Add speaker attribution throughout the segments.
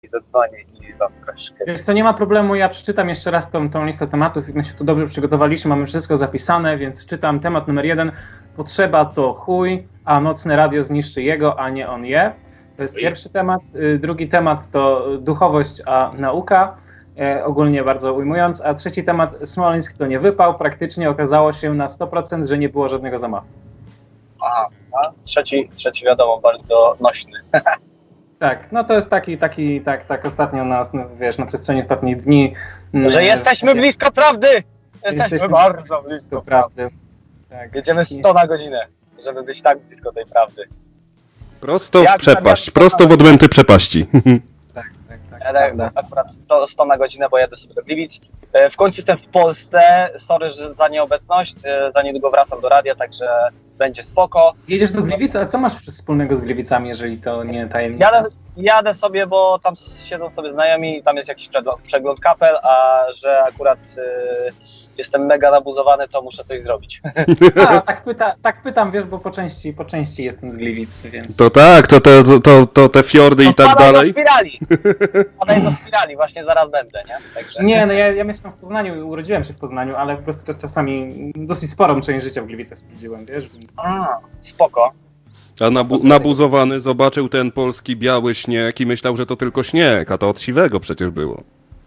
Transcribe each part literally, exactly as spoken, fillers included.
Speaker 1: zadzwonię i wam troszkę...
Speaker 2: Wiesz co, nie ma problemu, ja przeczytam jeszcze raz tą, tą listę tematów, my się tu dobrze przygotowaliśmy, mamy wszystko zapisane, więc czytam temat numer jeden. Potrzeba to chuj, a nocne radio zniszczy jego, a nie on je. To jest pierwszy temat. Drugi temat to duchowość, a nauka, e, ogólnie bardzo ujmując. A trzeci temat, Smoleńsk to nie wypał. Praktycznie okazało się na sto procent, że nie było żadnego zamachu.
Speaker 1: Aha, a trzeci, trzeci wiadomo, bardzo nośny.
Speaker 2: Tak, no to jest taki, taki, tak, tak ostatnio nas, no, wiesz, na przestrzeni ostatnich dni.
Speaker 1: Że jesteśmy blisko prawdy! Jesteśmy, jesteśmy bardzo blisko prawdy. Tak. Jedziemy sto na godzinę, żeby być tak blisko tej prawdy.
Speaker 3: Prosto w przepaść, prosto w odmęty przepaści.
Speaker 2: Tak, tak, tak.
Speaker 1: Ja akurat sto, sto na godzinę, bo jadę sobie do Gliwic. W końcu jestem w Polsce, sorry że za nieobecność, za niedługo wracam do radia, także będzie spoko.
Speaker 2: Jedziesz do Gliwic, a co masz wspólnego z Gliwicami, jeżeli to nie tajemnica?
Speaker 1: Jadę, jadę sobie, bo tam siedzą sobie znajomi i tam jest jakiś przegląd kapel, a że akurat y, jestem mega nabuzowany, to muszę coś zrobić.
Speaker 2: A, tak, pyta, tak pytam, wiesz, bo po części, po części jestem z Gliwic, więc...
Speaker 3: To tak, to te, to, to te fiordy
Speaker 1: no,
Speaker 3: i tak dalej.
Speaker 1: Do spirali. Padaj do spirali, właśnie zaraz będę, nie? Także...
Speaker 2: Nie, no ja, ja mieszkam w Poznaniu, urodziłem się w Poznaniu, ale po prostu czasami dosyć sporą część życia w Gliwicach spędziłem, wiesz, więc...
Speaker 1: A, spoko.
Speaker 3: A nabu- nabuzowany zobaczył ten polski biały śnieg i myślał, że to tylko śnieg, a to od siwego przecież było.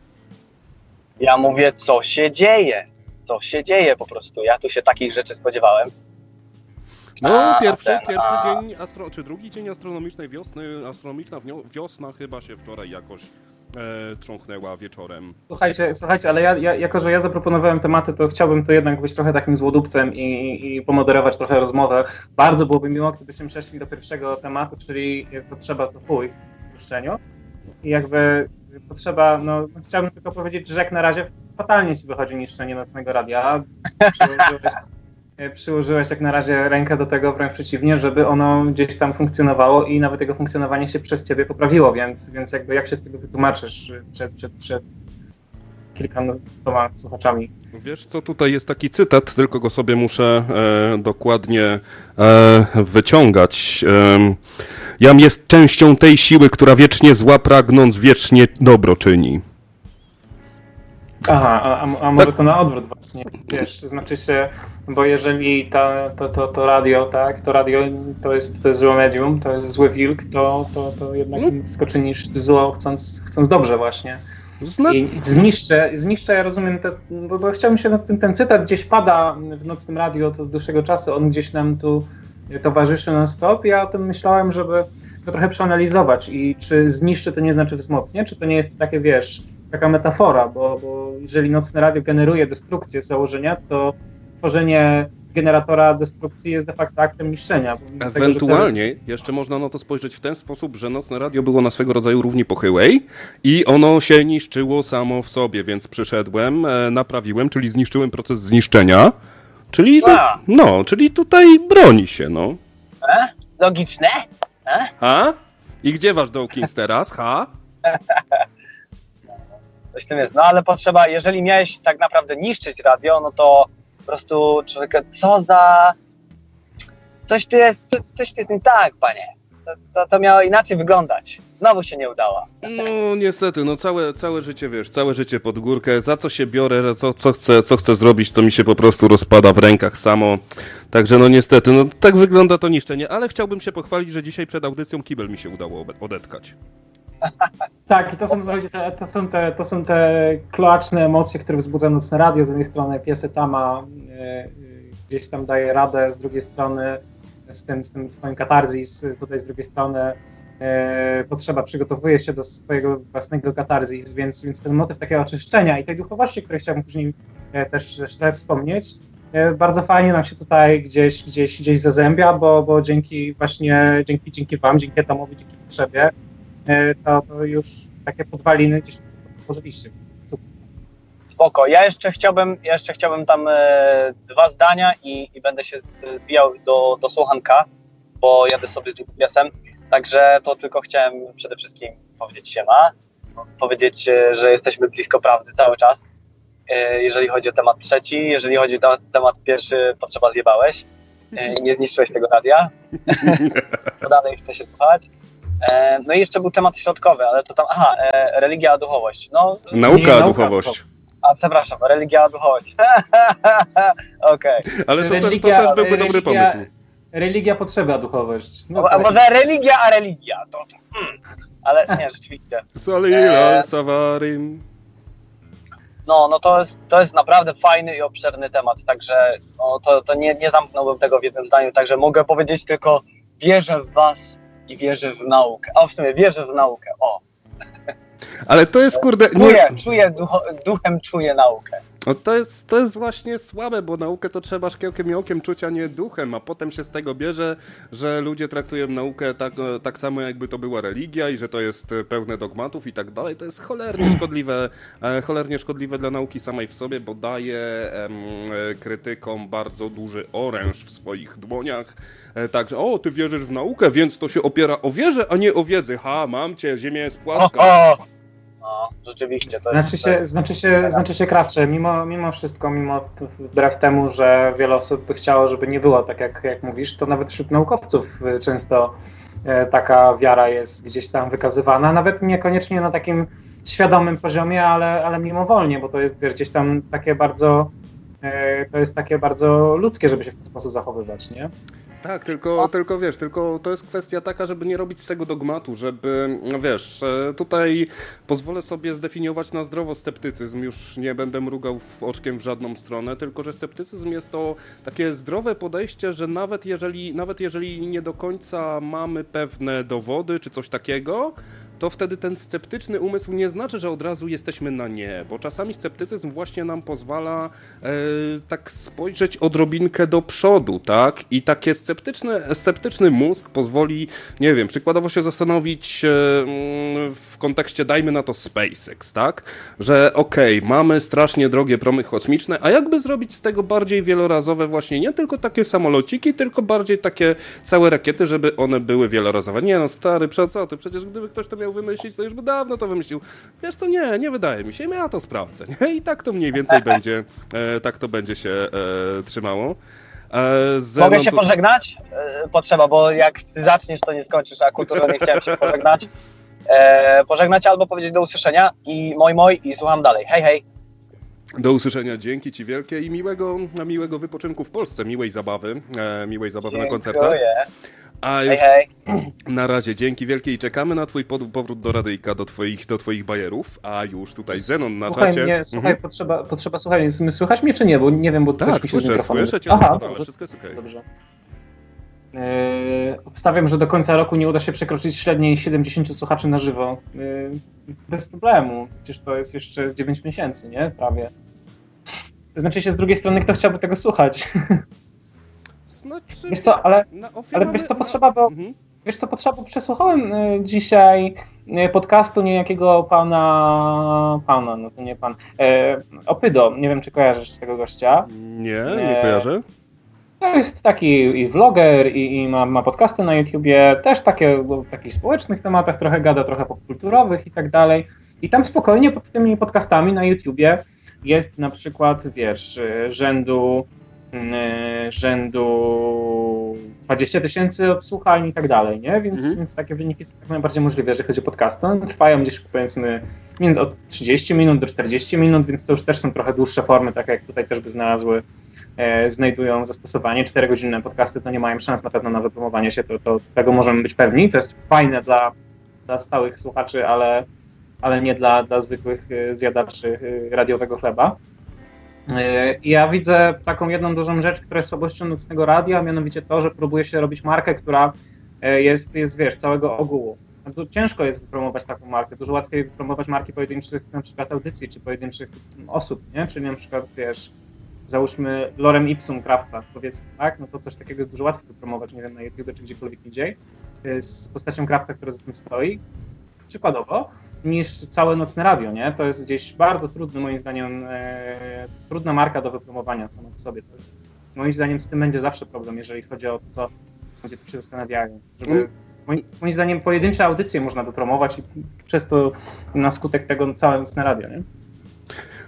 Speaker 1: Ja mówię, co się dzieje? Co się dzieje po prostu? Ja tu się takich rzeczy spodziewałem.
Speaker 3: No,
Speaker 1: a,
Speaker 3: pierwszy,
Speaker 1: ten,
Speaker 3: pierwszy
Speaker 1: a...
Speaker 3: dzień, astro- czy drugi dzień astronomicznej wiosny, astronomiczna wiosna chyba się wczoraj jakoś e, trząchnęła wieczorem.
Speaker 2: Słuchajcie, słuchajcie, ale ja, ja, jako że ja zaproponowałem tematy, to chciałbym to jednak być trochę takim złodupcem i, i pomoderować trochę rozmowę. Bardzo byłoby miło, gdybyśmy przeszli do pierwszego tematu, czyli potrzeba to chuj w uszczeniu. I jakby potrzeba, no chciałbym tylko powiedzieć, że jak na razie fatalnie ci wychodzi niszczenie nocnego radia. Przyłożyłeś, przyłożyłeś jak na razie rękę do tego, wręcz przeciwnie, żeby ono gdzieś tam funkcjonowało i nawet jego funkcjonowanie się przez ciebie poprawiło, więc, więc jakby jak się z tego wytłumaczysz przed, przed, przed kilkoma słuchaczami?
Speaker 3: Wiesz co, tutaj jest taki cytat, tylko go sobie muszę e, dokładnie e, wyciągać. E, Jam jest częścią tej siły, która wiecznie zła pragnąc, wiecznie dobro czyni.
Speaker 2: Aha, a, a może to na odwrót właśnie, wiesz, znaczy się, bo jeżeli ta, to, to, to radio, tak, to radio to jest, to jest złe medium, to jest zły wilk, to, to, to jednak wszystko czynisz zło, chcąc, chcąc dobrze właśnie.
Speaker 3: Zna...
Speaker 2: I zniszczę, zniszczę, ja rozumiem, te, bo, bo chciałbym się, ten, ten cytat gdzieś pada w nocnym radio od dłuższego czasu, on gdzieś nam tu towarzyszy non stop, ja o tym myślałem, żeby to trochę przeanalizować i czy zniszczy to nie znaczy wzmocnię, czy to nie jest takie, wiesz, taka metafora, bo, bo jeżeli nocne radio generuje destrukcję z założenia, to tworzenie generatora destrukcji jest de facto aktem niszczenia.
Speaker 3: Ewentualnie tego, że... jeszcze można na to spojrzeć w ten sposób, że nocne radio było na swego rodzaju równi pochyłej i ono się niszczyło samo w sobie, więc przyszedłem, e, naprawiłem, czyli zniszczyłem proces zniszczenia, czyli no, no, czyli tutaj broni się, no.
Speaker 1: E? Logiczne? E?
Speaker 3: Ha? I gdzie wasz Dawkins teraz, ha?
Speaker 1: Coś tym jest, no ale potrzeba, jeżeli miałeś tak naprawdę niszczyć radio, no to po prostu człowieka, co za... Coś tu jest, co, coś tu jest nie tak, panie. To, to, to miało inaczej wyglądać. Znowu się nie udało.
Speaker 3: No niestety, no całe, całe życie, wiesz, całe życie pod górkę. Za co się biorę, co, co, chcę, co chcę zrobić, to mi się po prostu rozpada w rękach samo. Także no niestety, no tak wygląda to niszczenie. Ale chciałbym się pochwalić, że dzisiaj przed audycją kibel mi się udało odetkać.
Speaker 2: Tak, i to są, te, to, są te, to są te kloaczne emocje, które wzbudza nocne radio. Z jednej strony piesy Tama y, gdzieś tam daje radę, z drugiej strony z tym, z tym swoim katarzis, tutaj z drugiej strony y, potrzeba przygotowuje się do swojego własnego katarzis, więc, więc ten motyw takiego oczyszczenia i tej duchowości, której chciałbym później y, też trochę wspomnieć, y, bardzo fajnie nam się tutaj gdzieś, gdzieś, gdzieś zazębia, bo, bo dzięki właśnie, dzięki, dzięki wam, dzięki Tamowi, dzięki potrzebie, To, to już takie podwaliny gdzieś tworzyliście. Super.
Speaker 1: Spoko. Ja jeszcze chciałbym, ja jeszcze chciałbym tam e, dwa zdania i, i będę się zbijał do, do słuchanka, bo jadę sobie z G P S-em. Także to tylko chciałem przede wszystkim powiedzieć siema, powiedzieć, że jesteśmy blisko prawdy cały czas. E, jeżeli chodzi o temat trzeci, jeżeli chodzi o temat pierwszy, potrzeba zjebałeś. E, nie zniszczyłeś tego radia. To dalej chcę się słuchać. E, no i jeszcze był temat środkowy, ale to tam, aha, e, religia a duchowość. No,
Speaker 3: nauka a duchowość.
Speaker 1: A przepraszam, religia a duchowość. Okej. Okay.
Speaker 3: Ale to, religia, też, to też byłby religia, dobry pomysł.
Speaker 2: Religia potrzeba duchowość.
Speaker 1: No, a może religia a religia? To, hmm. Ale nie, rzeczywiście.
Speaker 3: Salilal Savarim.
Speaker 1: No, no to jest, to jest naprawdę fajny i obszerny temat, także no, to, to nie, nie zamknąłbym tego w jednym zdaniu, także mogę powiedzieć tylko wierzę w was i wierzę w naukę. A w sumie wierzę w naukę, o.
Speaker 3: Ale to jest, kurde... Nie...
Speaker 1: Czuję, czuję ducho, duchem czuję naukę.
Speaker 3: No to jest, to jest właśnie słabe, bo naukę to trzeba szkiełkiem i okiem czuć, a nie duchem, a potem się z tego bierze, że ludzie traktują naukę tak, tak samo, jakby to była religia i że to jest pełne dogmatów i tak dalej. To jest cholernie szkodliwe, cholernie szkodliwe dla nauki samej w sobie, bo daje em, krytykom bardzo duży oręż w swoich dłoniach. Także, o, ty wierzysz w naukę, więc to się opiera o wierze, a nie o wiedzy. Ha, mam cię, ziemia jest płaska.
Speaker 1: O, o. No, rzeczywiście. To
Speaker 2: znaczy,
Speaker 1: jest,
Speaker 2: się, to jest... znaczy się, znaczy się Krawcze, mimo, mimo wszystko, mimo wbrew temu, że wiele osób by chciało, żeby nie było tak, jak, jak mówisz, to nawet wśród naukowców często e, taka wiara jest gdzieś tam wykazywana, nawet niekoniecznie na takim świadomym poziomie, ale, ale mimowolnie, bo to jest, wiesz, gdzieś tam takie bardzo, e, to jest takie bardzo ludzkie, żeby się w ten sposób zachowywać, nie?
Speaker 3: Tak, tylko, tylko wiesz, tylko to jest kwestia taka, żeby nie robić z tego dogmatu, żeby, no wiesz, tutaj pozwolę sobie zdefiniować na zdrowo sceptycyzm, już nie będę mrugał w oczkiem w żadną stronę, tylko że sceptycyzm jest to takie zdrowe podejście, że nawet jeżeli, nawet jeżeli nie do końca mamy pewne dowody czy coś takiego, to wtedy ten sceptyczny umysł nie znaczy, że od razu jesteśmy na nie, bo czasami sceptycyzm właśnie nam pozwala e, tak spojrzeć odrobinkę do przodu, tak? I takie sceptyczne, sceptyczny mózg pozwoli, nie wiem, przykładowo się zastanowić e, w kontekście, dajmy na to SpaceX, tak? Że okej, okay, mamy strasznie drogie promy kosmiczne, a jakby zrobić z tego bardziej wielorazowe właśnie, nie tylko takie samolociki, tylko bardziej takie całe rakiety, żeby one były wielorazowe. Nie no, stary, co ty? Przecież gdyby ktoś to miał wymyślić, to już by dawno to wymyślił. Wiesz co, nie, nie wydaje mi się, ja to sprawdzę. Nie? I tak to mniej więcej będzie, e, tak to będzie się e, trzymało. E, Zenon,
Speaker 1: Mogę się
Speaker 3: to...
Speaker 1: pożegnać? E, potrzeba, bo jak zaczniesz, to nie skończysz, a kulturalnie chciałem się pożegnać. E, pożegnać albo powiedzieć do usłyszenia i moj, moj i słucham dalej. Hej, hej.
Speaker 3: Do usłyszenia, dzięki ci wielkie i miłego, miłego wypoczynku w Polsce, miłej zabawy, e, miłej zabawy Dziękuję. na koncertach. A już
Speaker 1: hej, hej.
Speaker 3: Na razie, dzięki wielkie i czekamy na twój powrót do radyjka, do twoich, do twoich bajerów, a już tutaj Zenon na
Speaker 2: słuchaj
Speaker 3: czacie.
Speaker 2: Mnie, słuchaj, mhm. potrzeba, potrzeba, słuchaj, słychać mnie czy nie, bo nie wiem, bo
Speaker 3: tak,
Speaker 2: coś mi się
Speaker 3: słyszę,
Speaker 2: z
Speaker 3: słyszę cię,
Speaker 2: Aha,
Speaker 3: ale wszystko jest okej. Okay.
Speaker 2: Dobrze. Yy, obstawiam, że do końca roku nie uda się przekroczyć średniej siedemdziesięciu słuchaczy na żywo. Yy, bez problemu, przecież to jest jeszcze dziewięć miesięcy, nie? Prawie. To znaczy się z drugiej strony, kto chciałby tego słuchać?
Speaker 3: Znaczy,
Speaker 2: wiesz co, ale, ale
Speaker 3: mamy,
Speaker 2: wiesz co, potrzeba, bo,
Speaker 3: mhm.
Speaker 2: wiesz co, potrzeba, bo przesłuchałem y, dzisiaj y, podcastu niejakiego pana, pana, no to nie pan, y, Opydo, nie wiem, czy kojarzysz tego gościa.
Speaker 3: Nie, nie kojarzę.
Speaker 2: To jest taki i vloger, i, i ma, ma podcasty na YouTubie, też takie w takich społecznych tematach, trochę gada, trochę popkulturowych i tak dalej. I tam spokojnie pod tymi podcastami na YouTubie jest na przykład, wiesz, rzędu rzędu dwadzieścia tysięcy odsłuchań i tak dalej, nie? Więc, mhm. więc takie wyniki są jak najbardziej możliwe, jeżeli chodzi o podcasty. One trwają gdzieś powiedzmy między od trzydziestu minut do czterdziestu minut, więc to już też są trochę dłuższe formy, tak jak tutaj też by znalazły, e, znajdują zastosowanie. czterogodzinne podcasty to nie mają szans na pewno na wypromowanie się, to, to tego możemy być pewni. To jest fajne dla, dla stałych słuchaczy, ale, ale nie dla, dla zwykłych zjadaczy radiowego chleba. I ja widzę taką jedną dużą rzecz, która jest słabością nocnego radia, a mianowicie to, że próbuje się robić markę, która jest, jest wiesz, całego ogółu. To ciężko jest wypromować taką markę, dużo łatwiej wypromować marki pojedynczych na przykład audycji, czy pojedynczych osób, nie? Czyli na przykład, wiesz, załóżmy lorem ipsum Krafta, powiedzmy, tak? No to też takiego jest dużo łatwiej wypromować, nie wiem, na YouTube czy gdziekolwiek indziej, z postacią Krafta, która za tym stoi, przykładowo, niż całe nocne radio, nie? To jest gdzieś bardzo trudny, moim zdaniem, e, trudna marka do wypromowania sama w sobie. To jest, moim zdaniem z tym będzie zawsze problem, jeżeli chodzi o to, ludzie tu się zastanawiają. Żeby, moim, moim zdaniem pojedyncze audycje można wypromować i przez to na skutek tego całe nocne radio, nie?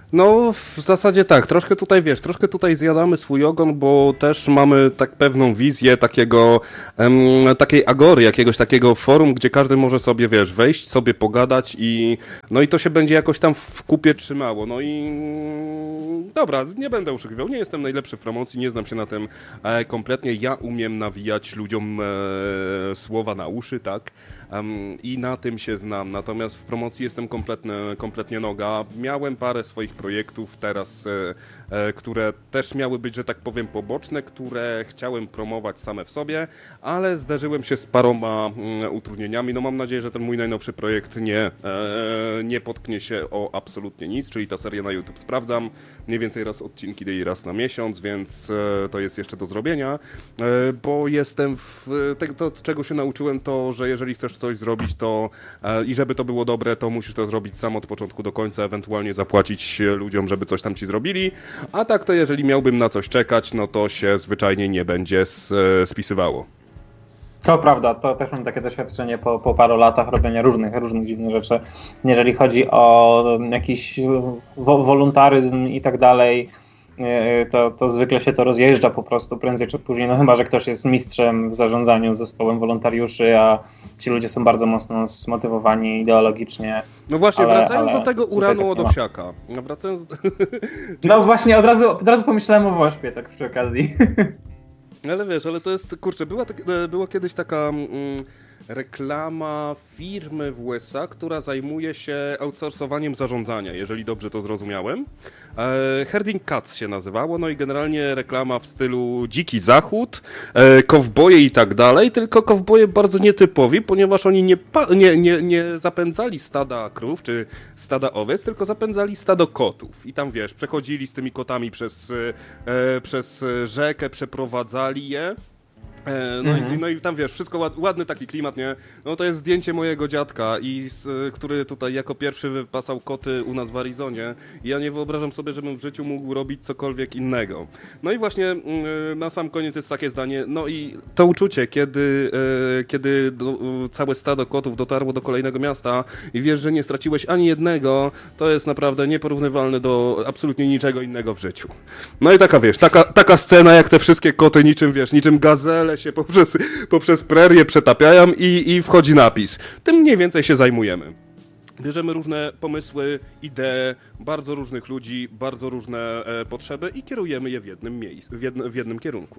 Speaker 3: No w zasadzie tak, troszkę tutaj wiesz, troszkę tutaj zjadamy swój ogon, bo też mamy tak pewną wizję takiego, em, takiej agory, jakiegoś takiego forum, gdzie każdy może sobie, wiesz, wejść, sobie pogadać i no i to się będzie jakoś tam w kupie trzymało, no i dobra, nie będę oszukiwał, nie jestem najlepszy w promocji, nie znam się na tym e, kompletnie, ja umiem nawijać ludziom e, słowa na uszy, tak, um, i na tym się znam, natomiast w promocji jestem kompletnie, kompletnie noga, miałem parę swoich projektów teraz, e, e, które też miały być, że tak powiem, poboczne, które chciałem promować same w sobie, ale zderzyłem się z paroma mm, utrudnieniami. No mam nadzieję, że ten mój najnowszy projekt nie, e, nie potknie się o absolutnie nic, czyli ta seria na YouTube sprawdzam. Mniej więcej raz odcinki daję raz na miesiąc, więc e, to jest jeszcze do zrobienia, e, bo jestem w... Te, to, czego się nauczyłem, to, że jeżeli chcesz coś zrobić, to e, i żeby to było dobre, to musisz to zrobić sam od początku do końca, ewentualnie zapłacić ludziom, żeby coś tam ci zrobili, a tak to jeżeli miałbym na coś czekać, no to się zwyczajnie nie będzie spisywało.
Speaker 2: To prawda, to też mam takie doświadczenie po, po paru latach robienia różnych, różnych dziwnych rzeczy. Jeżeli chodzi o jakiś wo- wolontaryzm i tak dalej, to, to zwykle się to rozjeżdża po prostu prędzej czy później, no chyba że ktoś jest mistrzem w zarządzaniu zespołem wolontariuszy, a ci ludzie są bardzo mocno zmotywowani ideologicznie.
Speaker 3: No właśnie,
Speaker 2: ale,
Speaker 3: wracając
Speaker 2: ale
Speaker 3: do tego uranu od owsiaka. No, wracając...
Speaker 2: no właśnie, od razu, od razu pomyślałem o Wośpie, tak przy okazji.
Speaker 3: Ale wiesz, ale to jest, kurczę, była, tak, była kiedyś taka mm, reklama firmy w U S A, która zajmuje się outsourcowaniem zarządzania, jeżeli dobrze to zrozumiałem. E, Herding Cats się nazywało, no i generalnie reklama w stylu Dziki Zachód, e, kowboje i tak dalej, tylko kowboje bardzo nietypowi, ponieważ oni nie, pa- nie, nie, nie zapędzali stada krów czy stada owiec, tylko zapędzali stado kotów. I tam wiesz, przechodzili z tymi kotami przez, e, przez rzekę, przeprowadzali je. No, mm-hmm. i, no i tam wiesz, wszystko ład, ładny taki klimat, nie? No to jest zdjęcie mojego dziadka, i z, który tutaj jako pierwszy wypasał koty u nas w Arizonie, i ja nie wyobrażam sobie, żebym w życiu mógł robić cokolwiek innego. No i właśnie yy, na sam koniec jest takie zdanie, no i to uczucie, kiedy, yy, kiedy do, yy, całe stado kotów dotarło do kolejnego miasta i wiesz, że nie straciłeś ani jednego, to jest naprawdę nieporównywalne do absolutnie niczego innego w życiu. No i taka, wiesz, taka, taka scena, jak te wszystkie koty niczym, wiesz, niczym gazele się poprzez, poprzez prerię przetapiają i, i wchodzi napis. Tym mniej więcej się zajmujemy. Bierzemy różne pomysły, idee, bardzo różnych ludzi, bardzo różne e, potrzeby i kierujemy je w jednym miejscu, w, jedno, w jednym kierunku.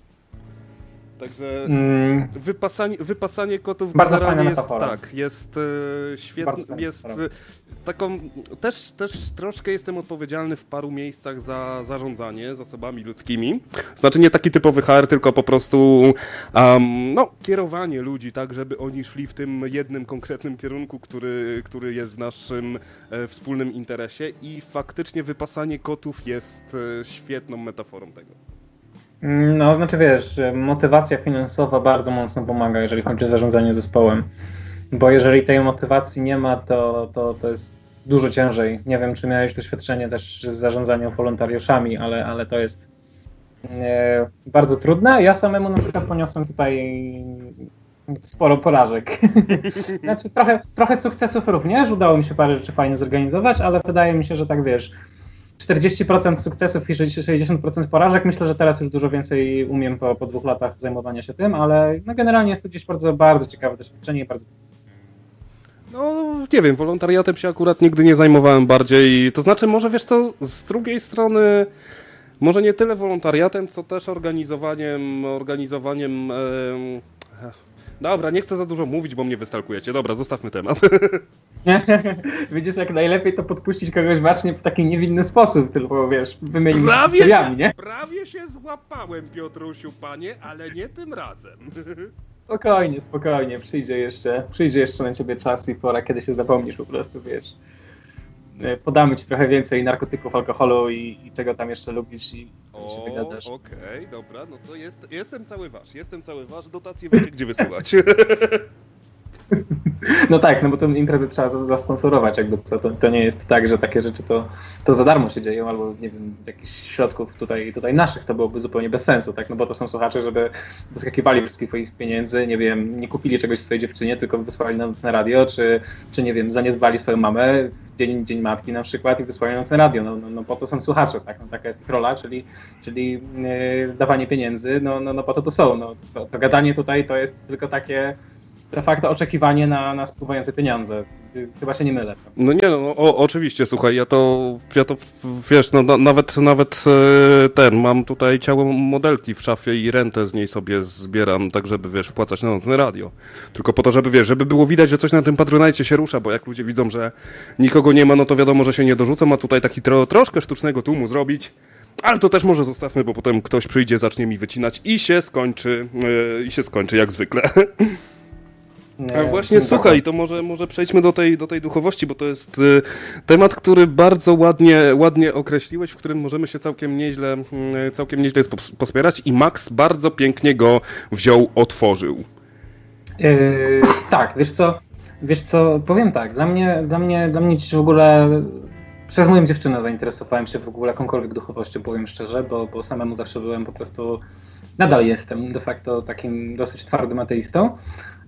Speaker 3: Także mm. wypasanie, wypasanie kotów
Speaker 2: bardzo
Speaker 3: generalnie jest
Speaker 2: metafora.
Speaker 3: tak, jest e, świetny, jest e, taką, też, też troszkę jestem odpowiedzialny w paru miejscach za zarządzanie zasobami ludzkimi. Znaczy nie taki typowy H R, tylko po prostu um, no, kierowanie ludzi tak, żeby oni szli w tym jednym konkretnym kierunku, który, który jest w naszym e, wspólnym interesie, i faktycznie wypasanie kotów jest e, świetną metaforą tego.
Speaker 2: No, znaczy wiesz, motywacja finansowa bardzo mocno pomaga, jeżeli chodzi o zarządzanie zespołem, bo jeżeli tej motywacji nie ma, to, to, to jest dużo ciężej. Nie wiem, czy miałeś doświadczenie też z zarządzaniem wolontariuszami, ale, ale to jest e, bardzo trudne. Ja samemu na przykład poniosłem tutaj sporo porażek. Znaczy trochę, trochę sukcesów również, udało mi się parę rzeczy fajnie zorganizować, ale wydaje mi się, że tak wiesz, czterdzieści procent sukcesów i sześćdziesiąt procent porażek. Myślę, że teraz już dużo więcej umiem po, po dwóch latach zajmowania się tym, ale no generalnie jest to gdzieś bardzo, bardzo ciekawe doświadczenie i bardzo...
Speaker 3: No, nie wiem, wolontariatem się akurat nigdy nie zajmowałem bardziej, to znaczy może wiesz co, z drugiej strony może nie tyle wolontariatem, co też organizowaniem, organizowaniem... E... Dobra, nie chcę za dużo mówić, bo mnie wystalkujecie. Dobra, zostawmy temat.
Speaker 2: Widzisz, jak najlepiej to podpuścić kogoś właśnie w taki niewinny sposób, tylko wiesz, wymienić
Speaker 3: prawie
Speaker 2: historiami,
Speaker 3: się,
Speaker 2: nie?
Speaker 3: Prawie się złapałem, Piotrusiu, panie, ale nie tym razem.
Speaker 2: Spokojnie, spokojnie, przyjdzie jeszcze, przyjdzie jeszcze na ciebie czas i pora, kiedy się zapomnisz po prostu, wiesz. Podamy ci trochę więcej narkotyków, alkoholu i, i czego tam jeszcze lubisz i
Speaker 3: o,
Speaker 2: się wygadasz.
Speaker 3: Okej, okay, dobra, no to jest, jestem cały wasz, jestem cały wasz, dotacje wiecie gdzie wysyłać.
Speaker 2: No tak, no bo tę imprezę trzeba zasponsorować, jakby co, to, to nie jest tak, że takie rzeczy to, to za darmo się dzieją, albo nie wiem, z jakichś środków tutaj, tutaj naszych, to byłoby zupełnie bez sensu, tak, no bo to są słuchacze, żeby wyskakiwali wszystkich swoich pieniędzy, nie wiem, nie kupili czegoś swojej dziewczynie, tylko wysłali na nocne radio, czy, czy nie wiem, zaniedbali swoją mamę, dzień, dzień Matki na przykład i wysłają Nocne Radio. No, no, no po to są słuchacze, tak? No, taka jest ich rola, czyli, czyli yy, dawanie pieniędzy, no, no, no po to to są. No, to, to gadanie tutaj to jest tylko takie de facto oczekiwanie na, na spływające pieniądze. Chyba się nie mylę.
Speaker 3: No nie, no o, oczywiście, słuchaj, ja to, ja to wiesz, no na, nawet, nawet ten, mam tutaj ciało modelki w szafie i rentę z niej sobie zbieram, tak żeby, wiesz, wpłacać na Nocne Radio. Tylko po to, żeby, wiesz, żeby było widać, że coś na tym Patronite się rusza, bo jak ludzie widzą, że nikogo nie ma, no to wiadomo, że się nie dorzucą, a tutaj taki tro, troszkę sztucznego tłumu zrobić. Ale to też może zostawmy, bo potem ktoś przyjdzie, zacznie mi wycinać i się skończy, yy, i się skończy jak zwykle. A właśnie, słuchaj, to może, może przejdźmy do tej, do tej duchowości, bo to jest y, temat, który bardzo ładnie, ładnie określiłeś, w którym możemy się całkiem nieźle, y, całkiem nieźle pospierać i Max bardzo pięknie go wziął, otworzył.
Speaker 2: Yy, tak, wiesz co, wiesz co, powiem tak, dla mnie, dla mnie, dla mnie w ogóle, przez moją dziewczynę zainteresowałem się w ogóle jakąkolwiek duchowością, powiem szczerze, bo, bo samemu zawsze byłem po prostu, nadal jestem de facto takim dosyć twardym ateistą.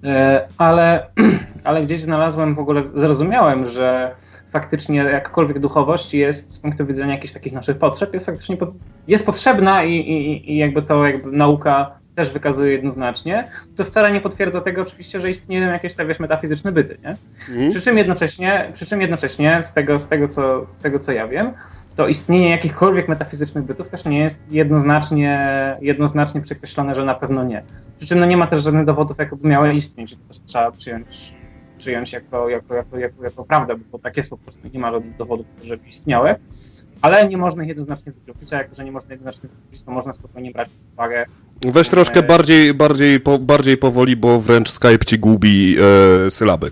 Speaker 2: Ale, ale gdzieś znalazłem, w ogóle zrozumiałem, że faktycznie jakakolwiek duchowość jest z punktu widzenia jakichś takich naszych potrzeb, jest faktycznie jest potrzebna i, i, i jakby to jakby nauka też wykazuje jednoznacznie, co wcale nie potwierdza tego oczywiście, że istnieją jakieś tak, wiesz, metafizyczne byty, nie? Mm. Przy czym jednocześnie, przy czym jednocześnie z tego, z tego, co, z tego co ja wiem, to istnienie jakichkolwiek metafizycznych bytów też nie jest jednoznacznie, jednoznacznie przekreślone, że na pewno nie. Przy czym no nie ma też żadnych dowodów, jakoby miały istnieć, że to też trzeba przyjąć, przyjąć jako, jako, jako, jako, jako prawdę, bo tak jest po prostu, nie ma żadnych dowodów, żeby istniały, ale nie można ich jednoznacznie wykluczyć, a jako, że nie można jednoznacznie wykluczyć, to można spokojnie brać pod uwagę.
Speaker 3: Weź troszkę bardziej, bardziej, po, bardziej powoli, bo wręcz Skype ci gubi e, sylaby.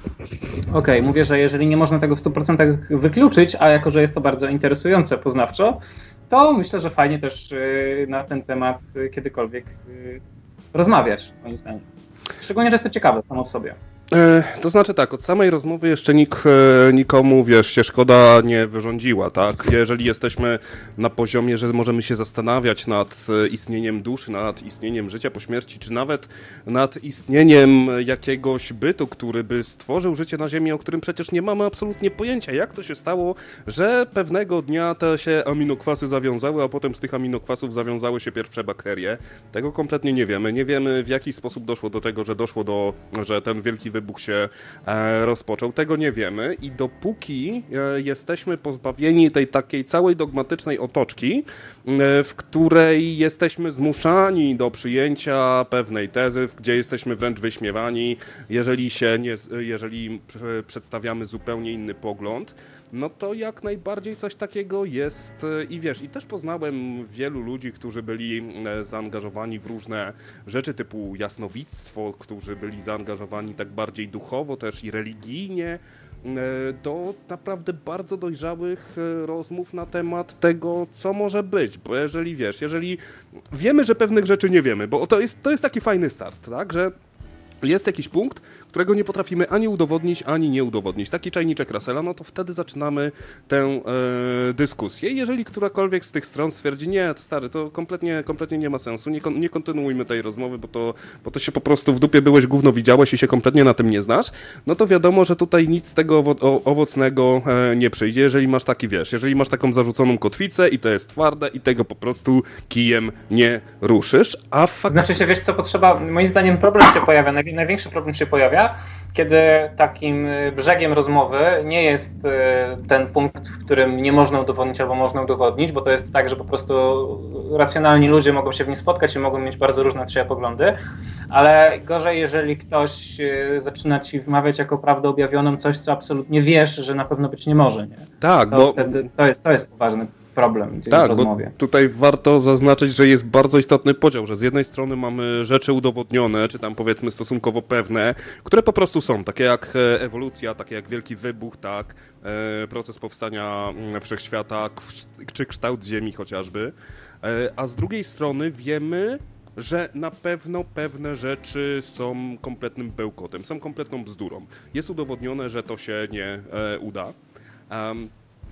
Speaker 2: Okej, okay, mówię, że jeżeli nie można tego w stu procentach wykluczyć, a jako, że jest to bardzo interesujące poznawczo, to myślę, że fajnie też na ten temat kiedykolwiek rozmawiać, moim zdaniem. Szczególnie, że jest to ciekawe samo w sobie.
Speaker 3: To znaczy tak, od samej rozmowy jeszcze nikt, nikomu, wiesz, się szkoda nie wyrządziła, tak? Jeżeli jesteśmy na poziomie, że możemy się zastanawiać nad istnieniem duszy, nad istnieniem życia po śmierci, czy nawet nad istnieniem jakiegoś bytu, który by stworzył życie na Ziemi, o którym przecież nie mamy absolutnie pojęcia, jak to się stało, że pewnego dnia te się aminokwasy zawiązały, a potem z tych aminokwasów zawiązały się pierwsze bakterie. Tego kompletnie nie wiemy. Nie wiemy, w jaki sposób doszło do tego, że doszło do, że ten wielki wybuch Wybuch się e, rozpoczął. Tego nie wiemy i dopóki e, jesteśmy pozbawieni tej takiej całej dogmatycznej otoczki, e, w której jesteśmy zmuszani do przyjęcia pewnej tezy, gdzie jesteśmy wręcz wyśmiewani, jeżeli się nie, jeżeli przedstawiamy zupełnie inny pogląd, no to jak najbardziej coś takiego jest i wiesz, i też poznałem wielu ludzi, którzy byli zaangażowani w różne rzeczy typu jasnowictwo, którzy byli zaangażowani tak bardziej duchowo też i religijnie, do naprawdę bardzo dojrzałych rozmów na temat tego, co może być, bo jeżeli wiesz, jeżeli wiemy, że pewnych rzeczy nie wiemy, bo to jest, to jest taki fajny start, tak, że jest jakiś punkt, którego nie potrafimy ani udowodnić, ani nie udowodnić. Taki czajniczek Russella, no to wtedy zaczynamy tę e, dyskusję. Jeżeli którakolwiek z tych stron stwierdzi, nie, stary, to kompletnie, kompletnie nie ma sensu, nie, kon, nie kontynuujmy tej rozmowy, bo to, bo to się po prostu w dupie byłeś, gówno widziałeś i się kompletnie na tym nie znasz, no to wiadomo, że tutaj nic z tego owo- o, owocnego e, nie przyjdzie. Jeżeli masz taki, wiesz, jeżeli masz taką zarzuconą kotwicę i to jest twarde i tego po prostu kijem nie ruszysz, a fakt...
Speaker 2: Znaczy się, wiesz co, potrzeba, moim zdaniem problem się pojawia, największy problem się pojawia, kiedy takim brzegiem rozmowy nie jest ten punkt, w którym nie można udowodnić albo można udowodnić, bo to jest tak, że po prostu racjonalni ludzie mogą się w nim spotkać i mogą mieć bardzo różne od siebie poglądy, ale gorzej, jeżeli ktoś zaczyna ci wmawiać jako prawdę objawioną coś, co absolutnie wiesz, że na pewno być nie może. Nie?
Speaker 3: Tak,
Speaker 2: to
Speaker 3: bo...
Speaker 2: Wtedy, to, jest, to jest poważny problem gdzieś
Speaker 3: tak,
Speaker 2: w rozmowie.
Speaker 3: Bo tutaj warto zaznaczyć, że jest bardzo istotny podział, że z jednej strony mamy rzeczy udowodnione, czy tam powiedzmy stosunkowo pewne, które po prostu są, takie jak ewolucja, takie jak wielki wybuch, tak, proces powstania wszechświata, czy kształt Ziemi chociażby, a z drugiej strony wiemy, że na pewno pewne rzeczy są kompletnym bełkotem, są kompletną bzdurą. Jest udowodnione, że to się nie e, uda. Um,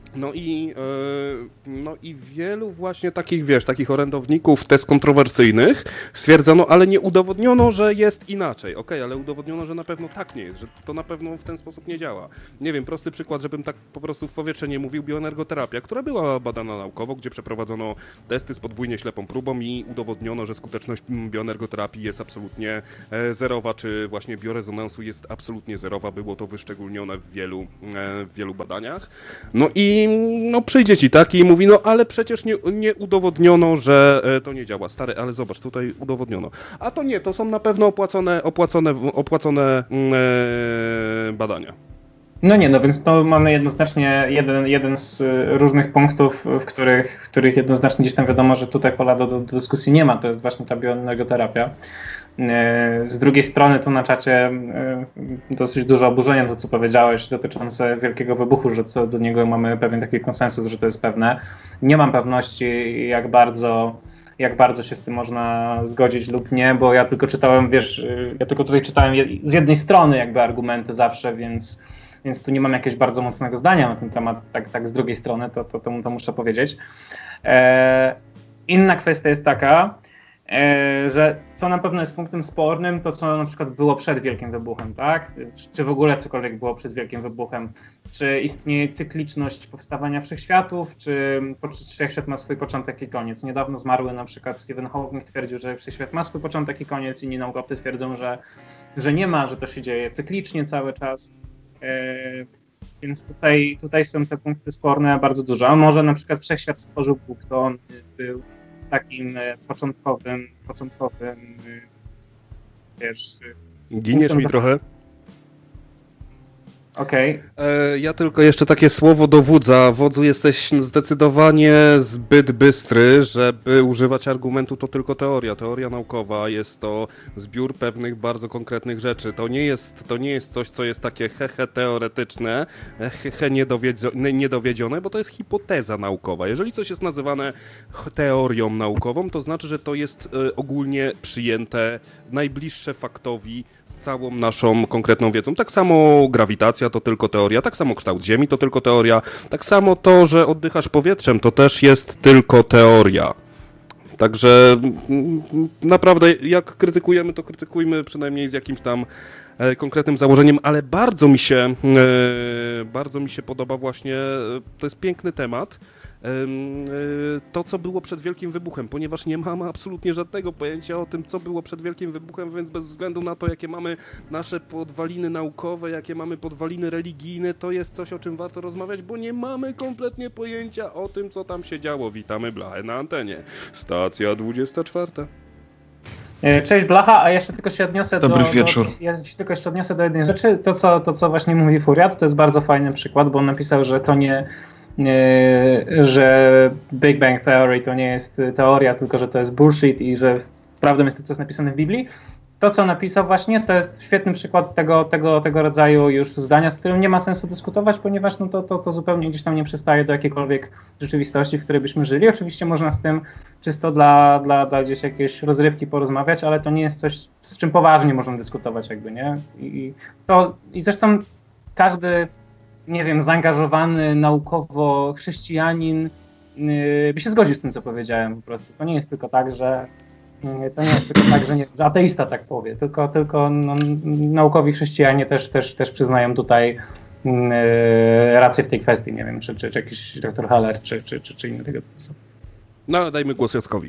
Speaker 3: No i, yy, no i wielu właśnie takich, wiesz, takich orędowników tez kontrowersyjnych stwierdzono, ale nie udowodniono, że jest inaczej. Okej, okay, ale udowodniono, że na pewno tak nie jest, że to na pewno w ten sposób nie działa. Nie wiem, prosty przykład, żebym tak po prostu w powietrze nie mówił, bioenergoterapia, która była badana naukowo, gdzie przeprowadzono testy z podwójnie ślepą próbą i udowodniono, że skuteczność bioenergoterapii jest absolutnie zerowa, czy właśnie biorezonansu jest absolutnie zerowa. Było to wyszczególnione w wielu, w wielu badaniach. No i no przyjdzie ci taki i mówi, no ale przecież nie, nie udowodniono, że to nie działa. Stary, ale zobacz, tutaj udowodniono. A to nie, to są na pewno opłacone, opłacone, opłacone ee, badania.
Speaker 2: No nie, no więc to mamy jednoznacznie jeden, jeden z różnych punktów, w których, w których jednoznacznie gdzieś tam wiadomo, że tutaj pola do, do dyskusji nie ma, to jest właśnie ta bioenergoterapia. Z drugiej strony tu na czacie dosyć dużo oburzenia to, co powiedziałeś dotyczące wielkiego wybuchu, że co do niego mamy pewien taki konsensus, że to jest pewne. Nie mam pewności, jak bardzo, jak bardzo się z tym można zgodzić lub nie, bo ja tylko czytałem, wiesz, ja tylko tutaj czytałem z jednej strony jakby argumenty zawsze, więc, więc tu nie mam jakiegoś bardzo mocnego zdania na ten temat, tak, tak z drugiej strony, to, to, to, to muszę powiedzieć. E, inna kwestia jest taka, że co na pewno jest punktem spornym, to co na przykład było przed Wielkim Wybuchem, tak? Czy w ogóle cokolwiek było przed Wielkim Wybuchem? Czy istnieje cykliczność powstawania wszechświatów, czy wszechświat ma swój początek i koniec? Niedawno zmarły na przykład Stephen Hawking twierdził, że wszechświat ma swój początek i koniec, inni naukowcy twierdzą, że, że nie ma, że to się dzieje cyklicznie cały czas. Więc tutaj, tutaj są te punkty sporne bardzo dużo. A może na przykład wszechświat stworzył Bóg, to on był takim początkowym, początkowym, wiesz...
Speaker 3: Giniesz mi trochę.
Speaker 2: Okej.
Speaker 3: Okay. Ja tylko jeszcze takie słowo do wodza. Wodzu, jesteś zdecydowanie zbyt bystry, żeby używać argumentu to tylko teoria. Teoria naukowa jest to zbiór pewnych bardzo konkretnych rzeczy. To nie jest, to nie jest coś, co jest takie hehe teoretyczne, hehe niedowiedzione, niedowiedzione, bo to jest hipoteza naukowa. Jeżeli coś jest nazywane teorią naukową, to znaczy, że to jest ogólnie przyjęte, najbliższe faktowi z całą naszą konkretną wiedzą. Tak samo grawitacja to tylko teoria, tak samo kształt Ziemi to tylko teoria, tak samo to, że oddychasz powietrzem, to też jest tylko teoria. Także naprawdę jak krytykujemy, to krytykujmy przynajmniej z jakimś tam e, konkretnym założeniem, ale bardzo mi się e, bardzo mi się podoba właśnie, to jest piękny temat, to, co było przed Wielkim Wybuchem, ponieważ nie mamy absolutnie żadnego pojęcia o tym, co było przed Wielkim Wybuchem, więc bez względu na to, jakie mamy nasze podwaliny naukowe, jakie mamy podwaliny religijne, to jest coś, o czym warto rozmawiać, bo nie mamy kompletnie pojęcia o tym, co tam się działo. Witamy Blachę na antenie. Stacja dwudziesta czwarta.
Speaker 2: Cześć Blacha, a jeszcze tylko się odniosę
Speaker 4: Dobry
Speaker 2: do...
Speaker 4: Dobry wieczór.
Speaker 2: Do, ja się tylko jeszcze odniosę do jednej rzeczy. To co, to, co właśnie mówi Furiat, to jest bardzo fajny przykład, bo on napisał, że to nie... że Big Bang Theory to nie jest teoria, tylko że to jest bullshit i że prawdą jest to, co jest napisane w Biblii. To, co napisał właśnie, to jest świetny przykład tego, tego, tego rodzaju już zdania, z którym nie ma sensu dyskutować, ponieważ no to, to, to zupełnie gdzieś tam nie przystaje do jakiejkolwiek rzeczywistości, w której byśmy żyli. Oczywiście można z tym czysto dla, dla, dla gdzieś jakiejś rozrywki porozmawiać, ale to nie jest coś, z czym poważnie można dyskutować jakby, nie? I, to, i zresztą każdy, nie wiem, zaangażowany naukowo chrześcijanin yy, by się zgodził z tym, co powiedziałem po prostu. To nie jest tylko tak, że yy, to nie jest tylko tak, że, nie, że ateista tak powie, tylko, tylko no, naukowi chrześcijanie też, też, też przyznają tutaj yy, rację w tej kwestii, nie wiem, czy, czy, czy jakiś doktor Haller, czy, czy, czy, czy inny tego typu osoby.
Speaker 3: No ale dajmy głos Jackowi.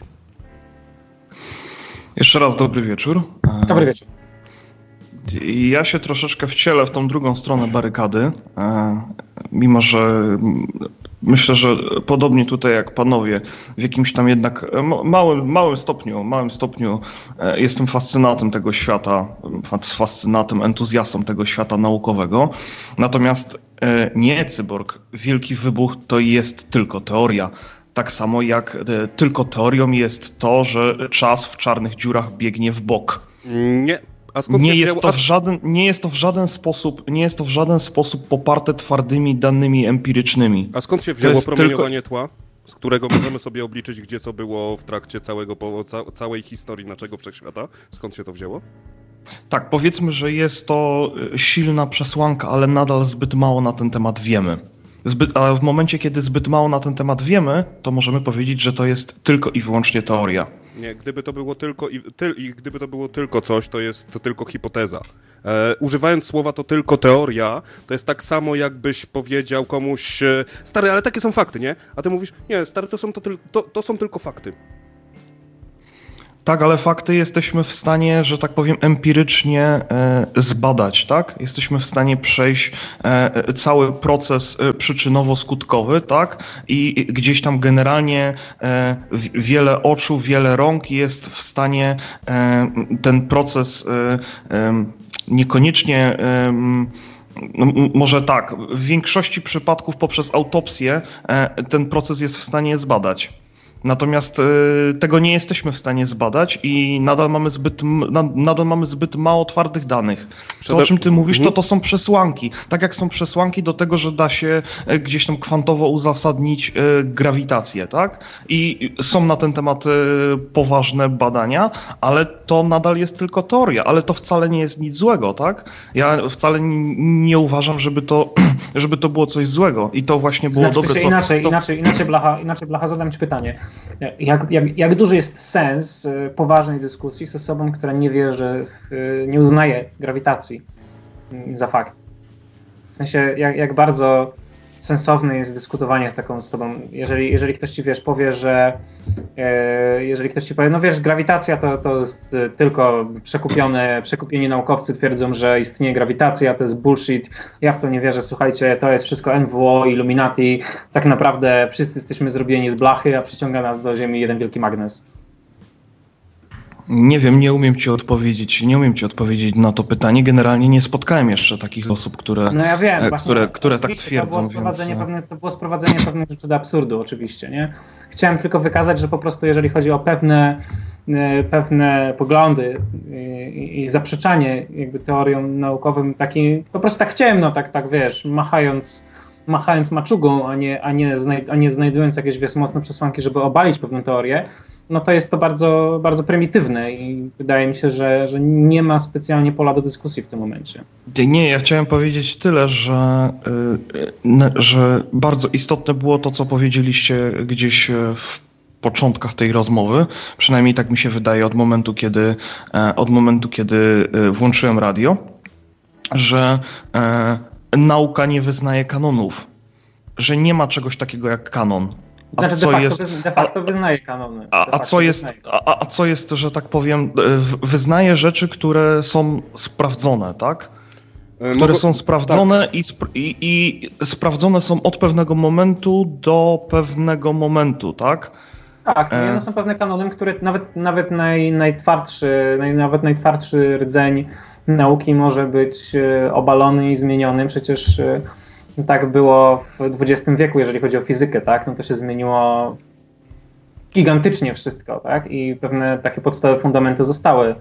Speaker 4: Jeszcze raz dobry wieczór.
Speaker 2: Dobry wieczór.
Speaker 4: Ja się troszeczkę wcielę w tą drugą stronę barykady, mimo że myślę, że podobnie tutaj jak panowie, w jakimś tam jednak małym, małym stopniu, małym stopniu jestem fascynatem tego świata, fascynatem, entuzjastą tego świata naukowego. Natomiast nie, Cyborg, Wielki Wybuch to jest tylko teoria. Tak samo jak tylko teorią jest to, że czas w czarnych dziurach biegnie w bok.
Speaker 3: Nie. A skąd
Speaker 4: nie,
Speaker 3: się
Speaker 4: jest
Speaker 3: wzięło...
Speaker 4: to w żaden, nie jest to w żaden sposób, nie jest to w żaden sposób poparte twardymi danymi empirycznymi.
Speaker 3: A skąd się wzięło promieniowanie tylko... tła, z którego możemy sobie obliczyć, gdzie co było w trakcie całego, ca, całej historii naszego wszechświata? Skąd się to wzięło?
Speaker 4: Tak, powiedzmy, że jest to silna przesłanka, ale nadal zbyt mało na ten temat wiemy. Zbyt, a w momencie, kiedy zbyt mało na ten temat wiemy, to możemy powiedzieć, że to jest tylko i wyłącznie teoria.
Speaker 3: Nie, gdyby to było tylko i, ty, i gdyby to było tylko coś, to jest to tylko hipoteza. E, używając słowa to tylko teoria, to jest tak samo jakbyś powiedział komuś e, stary, ale takie są fakty, nie? A ty mówisz, nie, stary, to są, to, to, to są tylko fakty.
Speaker 4: Tak, ale fakty jesteśmy w stanie, że tak powiem, empirycznie e, zbadać, tak? Jesteśmy w stanie przejść e, cały proces e, przyczynowo-skutkowy, tak? I, I gdzieś tam generalnie e, w, wiele oczu, wiele rąk jest w stanie e, ten proces e, e, niekoniecznie... E, No, może tak, w większości przypadków poprzez autopsję e, ten proces jest w stanie zbadać. Natomiast y, tego nie jesteśmy w stanie zbadać i nadal mamy zbyt, na, nadal mamy zbyt mało twardych danych. To, o czym ty mówisz, to to są przesłanki. Tak jak są przesłanki do tego, że da się y, gdzieś tam kwantowo uzasadnić y, grawitację, tak? I y, są na ten temat y, poważne badania, ale to nadal jest tylko teoria, ale to wcale nie jest nic złego, tak? Ja wcale n- nie uważam, żeby to, żeby to było coś złego i to właśnie było
Speaker 2: znaczy,
Speaker 4: dobre. Co,
Speaker 2: inaczej,
Speaker 4: to...
Speaker 2: inaczej, inaczej, Blacha, inaczej, Blacha, zadam ci pytanie. Jak, jak, jak duży jest sens poważnej dyskusji z osobą, która nie wierzy, w, nie uznaje grawitacji za fakt? W sensie, jak, jak bardzo sensowne jest dyskutowanie z taką osobą, jeżeli, jeżeli ktoś ci, wiesz, powie, że e, jeżeli ktoś ci powie, no wiesz, grawitacja to, to jest tylko przekupione, przekupieni naukowcy twierdzą, że istnieje grawitacja, to jest bullshit, ja w to nie wierzę, słuchajcie, to jest wszystko N W O, Illuminati, tak naprawdę wszyscy jesteśmy zrobieni z blachy, a przyciąga nas do Ziemi jeden wielki magnes.
Speaker 4: Nie wiem, nie umiem ci odpowiedzieć, nie umiem ci odpowiedzieć na to pytanie. Generalnie nie spotkałem jeszcze takich osób, które,
Speaker 2: no ja wiem,
Speaker 4: e,
Speaker 2: właśnie,
Speaker 4: które, które tak twierdzą.
Speaker 2: To było sprowadzenie,
Speaker 4: więc...
Speaker 2: pewne, to było sprowadzenie pewnych rzeczy do absurdu oczywiście, nie? Chciałem tylko wykazać, że po prostu jeżeli chodzi o pewne, pewne poglądy i, i zaprzeczanie jakby teoriom naukowym, taki, po prostu tak w ciemno, tak, tak wiesz, machając, machając maczugą, a nie, a, nie znaj, a nie znajdując jakieś, wiesz, mocne przesłanki, żeby obalić pewną teorię, no to jest to bardzo, bardzo prymitywne i wydaje mi się, że, że nie ma specjalnie pola do dyskusji w tym momencie.
Speaker 4: Nie, ja chciałem powiedzieć tyle, że, yy, że bardzo istotne było to, co powiedzieliście gdzieś w początkach tej rozmowy, przynajmniej tak mi się wydaje od momentu, kiedy, od momentu, kiedy włączyłem radio, że yy, nauka nie wyznaje kanonów, że nie ma czegoś takiego jak kanon.
Speaker 2: A znaczy, co de facto, jest, de facto wyznaje kanony.
Speaker 4: A, a, co jest, a, a co jest, że tak powiem, wyznaje rzeczy, które są sprawdzone, tak? Które są sprawdzone tak. i, sp- i, i sprawdzone są od pewnego momentu do pewnego momentu, tak?
Speaker 2: Tak, no one są pewne kanony, które nawet, nawet naj, najtwardszy, naj, nawet najtwardszy rdzeń nauki może być obalony i zmieniony. Przecież tak było w dwudziestym wieku, jeżeli chodzi o fizykę, tak? No to się zmieniło gigantycznie wszystko, tak? I pewne takie podstawowe fundamenty zostały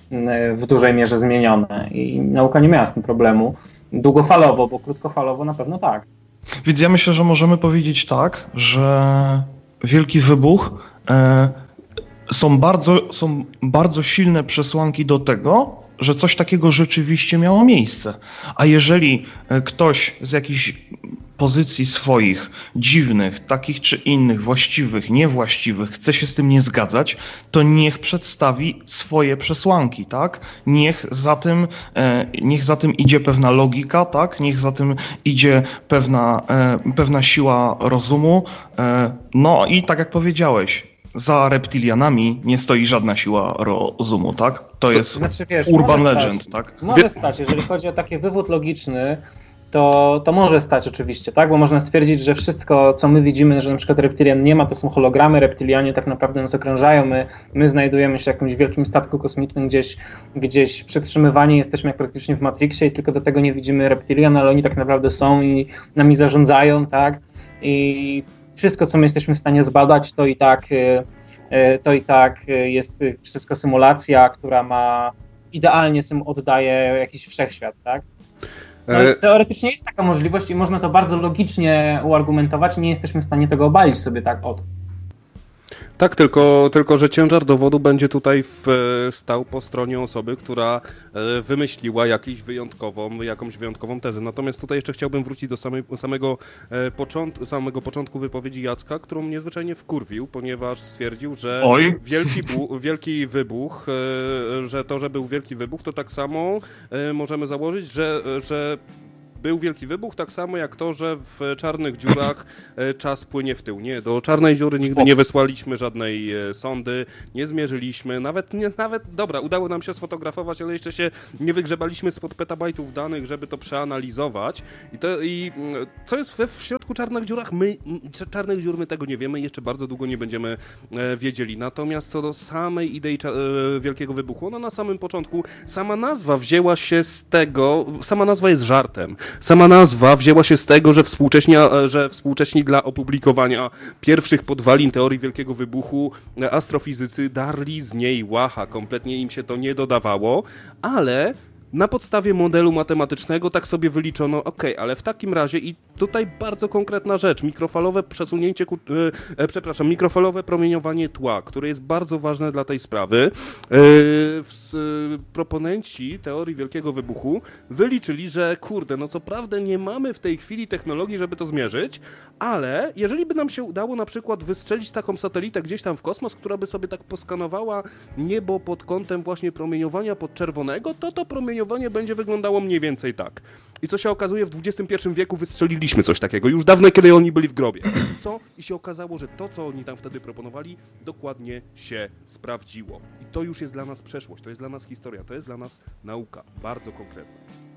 Speaker 2: w dużej mierze zmienione i nauka nie miała z tym problemu. Długofalowo, bo krótkofalowo na pewno tak.
Speaker 4: Więc ja myślę, że możemy powiedzieć tak, że Wielki Wybuch e, są bardzo, są bardzo silne przesłanki do tego, że coś takiego rzeczywiście miało miejsce. A jeżeli ktoś z jakichś pozycji swoich, dziwnych, takich czy innych, właściwych, niewłaściwych, chce się z tym nie zgadzać, to niech przedstawi swoje przesłanki, tak? Niech za tym, e, niech za tym idzie pewna logika, tak? Niech za tym idzie pewna, e, pewna siła rozumu. E, no i tak jak powiedziałeś, za reptilianami nie stoi żadna siła rozumu, tak? To jest to znaczy, wiesz, urban legend,
Speaker 2: stać,
Speaker 4: tak?
Speaker 2: Może stać, jeżeli chodzi o taki wywód logiczny, to, to może stać oczywiście, tak? Bo można stwierdzić, że wszystko, co my widzimy, że na przykład reptilian nie ma, to są hologramy, reptilianie tak naprawdę nas okrążają, my, my znajdujemy się w jakimś wielkim statku kosmicznym gdzieś, gdzieś przytrzymywani, jesteśmy jak praktycznie w Matrixie i tylko do tego nie widzimy reptilian, ale oni tak naprawdę są i nami zarządzają, tak? I wszystko, co my jesteśmy w stanie zbadać, to i tak, to i tak jest wszystko symulacja, która ma idealnie oddaje jakiś wszechświat, tak? No, teoretycznie jest taka możliwość i można to bardzo logicznie uargumentować, nie jesteśmy w stanie tego obalić sobie tak od.
Speaker 3: Tak, tylko, tylko że ciężar dowodu będzie tutaj w, stał po stronie osoby, która wymyśliła jakąś wyjątkową, jakąś wyjątkową tezę. Natomiast tutaj jeszcze chciałbym wrócić do samej, samego, początku, samego początku wypowiedzi Jacka, którą mnie zwyczajnie wkurwił, ponieważ stwierdził, że wielki, bu, wielki wybuch, że to, że był wielki wybuch, to tak samo możemy założyć, że, że był wielki wybuch, tak samo jak to, że w czarnych dziurach czas płynie w tył. Nie, do czarnej dziury nigdy nie wysłaliśmy żadnej sondy, nie zmierzyliśmy, nawet, nie, nawet, dobra, udało nam się sfotografować, ale jeszcze się nie wygrzebaliśmy spod petabajtów danych, żeby to przeanalizować. I, to, i co jest w, w środku czarnych dziurach? My, czarnych dziur, my tego nie wiemy, jeszcze bardzo długo nie będziemy wiedzieli. Natomiast co do samej idei wielkiego wybuchu, ona na samym początku, sama nazwa wzięła się z tego, sama nazwa jest żartem. Sama nazwa wzięła się z tego, że współcześni, że współcześni dla opublikowania pierwszych podwalin teorii wielkiego wybuchu astrofizycy darli z niej łacha. Kompletnie im się to nie dodawało, ale na podstawie modelu matematycznego tak sobie wyliczono, ok, ale w takim razie i tutaj bardzo konkretna rzecz, mikrofalowe przesunięcie, e, przepraszam, mikrofalowe promieniowanie tła, które jest bardzo ważne dla tej sprawy. E, w, e, proponenci teorii wielkiego wybuchu wyliczyli, że kurde, no co prawda nie mamy w tej chwili technologii, żeby to zmierzyć, ale jeżeli by nam się udało na przykład wystrzelić taką satelitę gdzieś tam w kosmos, która by sobie tak poskanowała niebo pod kątem właśnie promieniowania podczerwonego, to to promieniowanie będzie wyglądało mniej więcej tak. I co się okazuje, w dwudziestym pierwszym wieku wystrzeliliśmy coś takiego, już dawno, kiedy oni byli w grobie. I co? I się okazało, że to, co oni tam wtedy proponowali, dokładnie się sprawdziło. I to już jest dla nas przeszłość, to jest dla nas historia, to jest dla nas nauka, bardzo konkretna.